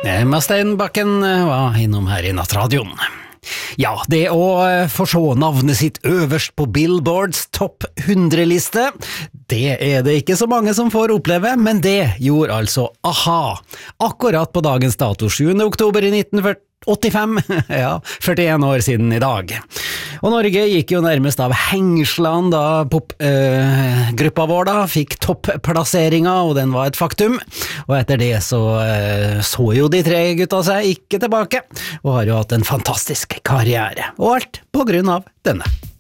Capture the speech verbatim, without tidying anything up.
Emma Steinbakken var innom her i Nattradioen. Ja, det å få se navnet sitt øverst på Billboards topp hundre-liste, det er det ikke så mange som får oppleve, men det gjorde altså a-ha. Akkurat på dagens dato, sjuende oktober i nitten åttifem, ja, førtien år siden i dag. Og Norge gikk jo nærmest av hengslene da popgruppa eh, vår da fikk topplasseringa, og den var et faktum. Og etter det så eh, så jo de tre gutta seg ikke tilbake, og har jo hatt en fantastisk karriere. Og alt på grunn av denne.